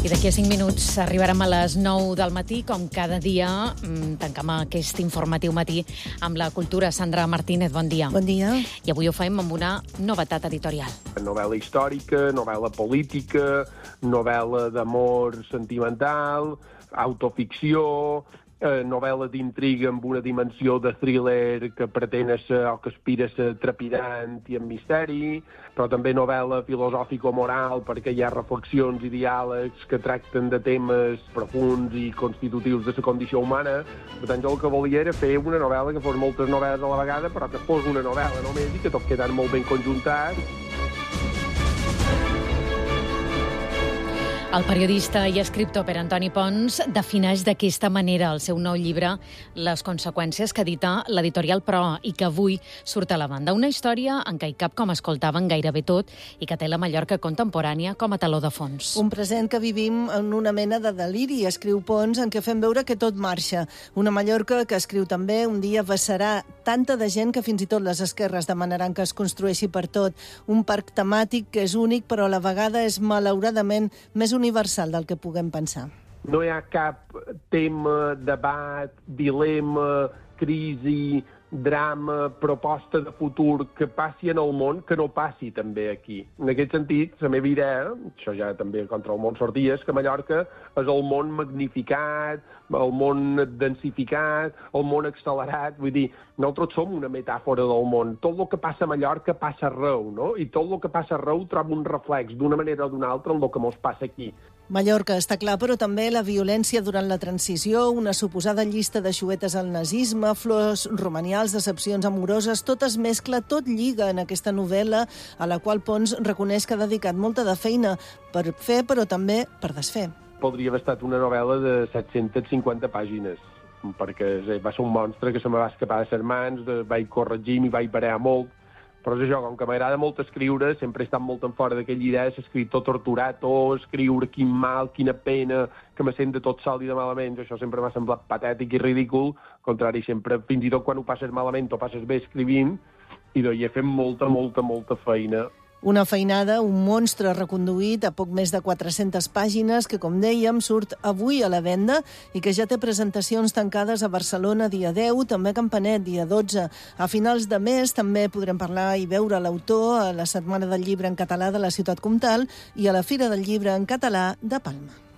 I d'aquí a 5 minuts arribarem a les 9 del matí. Com cada dia, tancam aquest informatiu matí amb la cultura. Sandra Martínez, bon dia. Bon dia. I avui ho fem amb una novetat editorial. Novel·la històrica, novel·la política, novel·la d'amor sentimental, autoficció, novel·la d'intriga amb una dimensió de thriller que pretén ser o que aspira a ser trepidant i amb misteri, però també novel·la filosòfico-moral perquè hi ha reflexions i diàlegs que tracten de temes profuns i constitutius de la condició humana. Per tant, jo el que volia era fer una novel·la que fos moltes novel·les a la vegada, però que fos una novel·la només i que tot quedant molt ben conjuntat. El periodista i escriptor Pere Antoni Pons defineix d'aquesta manera el seu nou llibre Les conseqüències, que edita l'editorial Pro i que avui surt a la banda. Una història en què hi cap, com escoltaven, gairebé tot i que té la Mallorca contemporània com a taló de fons. Un present que vivim en una mena de deliri, escriu Pons, en què fem veure que tot marxa. Una Mallorca que, escriu també, un dia vessarà tanta de gent que fins i tot les esquerres demanaran que es construeixi per tot. Un parc temàtic que és únic, però a la vegada és malauradament més universal del que puguem pensar. No hi ha cap tema, debat, dilema, crisi, drama, proposta de futur que passi en el món que no passi també aquí. En aquest sentit, la meva idea, això ja també contra el món sortia, és que Mallorca és el món magnificat, el món densificat, el món accelerat. Vull dir, nosaltres som una metàfora del món. Tot el que passa a Mallorca passa arreu, no? I tot el que passa arreu troba un reflex d'una manera o d'una altra en el que mos passa aquí. Mallorca està clar, però també la violència durant la transició, una suposada llista de xuetes al nazisme, flors romanials, decepcions amoroses, tot es mescla, tot lliga en aquesta novel·la a la qual Pons reconeix que ha dedicat molta de feina per fer, però també per desfer. Podria haver estat una novel·la de 750 pàgines, perquè va ser un monstre que se me va escapar de les mans, vaig corregir, m'hi vaig parar molt. Però és això, com que m'agrada molt escriure, sempre he estat molt en fora d'aquella idea de escriptor torturat o escriure quin mal, quina pena, que me sent de tot sol i de malament. Això sempre m'ha semblat patètic i ridícul. Al contrari, sempre, fins i tot quan ho passes malament o passes bé escrivint, i hi he fet molta feina. Una feinada, un monstre reconduït a poc més de 400 pàgines que, com dèiem, surt avui a la venda i que ja té presentacions tancades a Barcelona dia 10, també a Campanet dia 12. A finals de mes també podrem parlar i veure l'autor a la Setmana del Llibre en Català de la Ciutat Comtal i a la Fira del Llibre en Català de Palma.